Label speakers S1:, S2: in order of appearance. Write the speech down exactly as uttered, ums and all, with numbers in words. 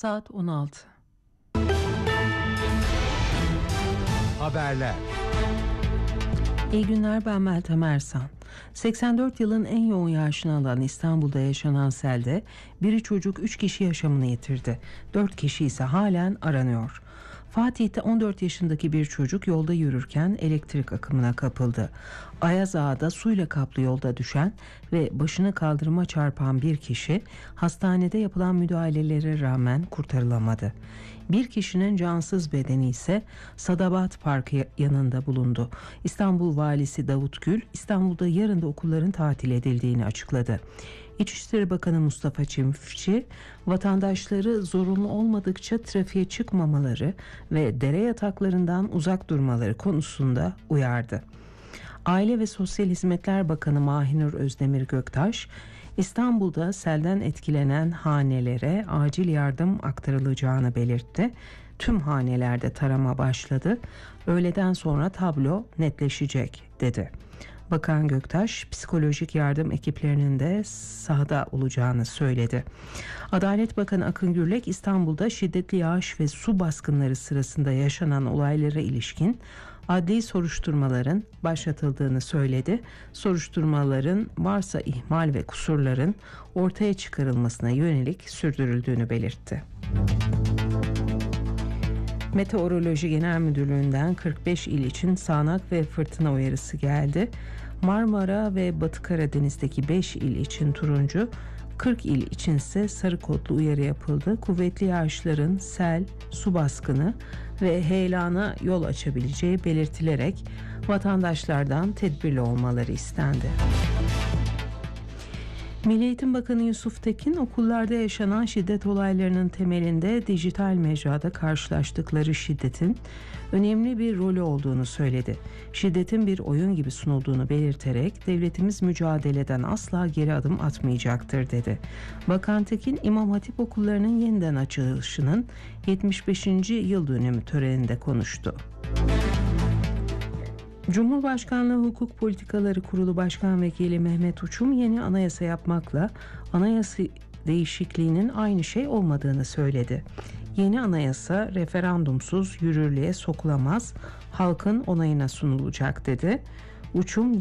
S1: Saat on altı.
S2: Haberler.
S1: İyi günler, ben Meltem Ersan. seksen dört yılın en yoğun yağışını alan İstanbul'da yaşanan selde biri çocuk üç kişi yaşamını yitirdi. dört kişi ise halen aranıyor. Fatih'te on dört yaşındaki bir çocuk yolda yürürken elektrik akımına kapıldı. Ayaz Ağa'da suyla kaplı yolda düşen ve başını kaldırıma çarpan bir kişi hastanede yapılan müdahalelere rağmen kurtarılamadı. Bir kişinin cansız bedeni ise Sadabat Parkı yanında bulundu. İstanbul Valisi Davut Gül, İstanbul'da yarın da okulların tatil edildiğini açıkladı. İçişleri Bakanı Mustafa Çiftçi, vatandaşları zorunlu olmadıkça trafiğe çıkmamaları ve dere yataklarından uzak durmaları konusunda uyardı. Aile ve Sosyal Hizmetler Bakanı Mahinur Özdemir Göktaş, İstanbul'da selden etkilenen hanelere acil yardım aktarılacağını belirtti. Tüm hanelerde tarama başladı. Öğleden sonra tablo netleşecek dedi. Bakan Göktaş, psikolojik yardım ekiplerinin de sahada olacağını söyledi. Adalet Bakanı Akın Gürlek, İstanbul'da şiddetli yağış ve su baskınları sırasında yaşanan olaylara ilişkin adli soruşturmaların başlatıldığını söyledi. Soruşturmaların varsa ihmal ve kusurların ortaya çıkarılmasına yönelik sürdürüldüğünü belirtti. Meteoroloji Genel Müdürlüğü'nden kırk beş il için sağanak ve fırtına uyarısı geldi. Marmara ve Batı Karadeniz'deki beş il için turuncu, kırk il içinse sarı kodlu uyarı yapıldı. Kuvvetli yağışların sel, su baskını ve heyelana yol açabileceği belirtilerek vatandaşlardan tedbirli olmaları istendi. Milli Eğitim Bakanı Yusuf Tekin, okullarda yaşanan şiddet olaylarının temelinde dijital mecrada karşılaştıkları şiddetin önemli bir rolü olduğunu söyledi. Şiddetin bir oyun gibi sunulduğunu belirterek devletimiz mücadeleden asla geri adım atmayacaktır dedi. Bakan Tekin, İmam Hatip okullarının yeniden açılışının yetmiş beşinci yıl dönümü töreninde konuştu. Cumhurbaşkanlığı Hukuk Politikaları Kurulu Başkan Vekili Mehmet Uçum, yeni anayasa yapmakla anayasa değişikliğinin aynı şey olmadığını söyledi. Yeni anayasa referandumsuz yürürlüğe sokulamaz, halkın onayına sunulacak dedi. Uçum,